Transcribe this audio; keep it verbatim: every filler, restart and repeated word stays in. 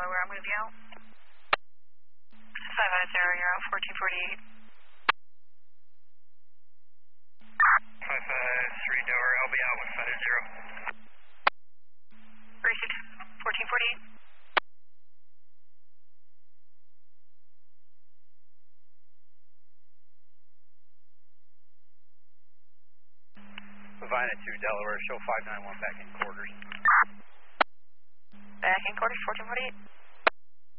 Delaware, I'm going to be out. five five zero, you're out fourteen forty-eight. five five three Delaware, I'll be out with five zero. Received, fourteen forty-eight. Havana two Delaware, show five nine one back in quarters. Back in quarters, fourteen forty-eight.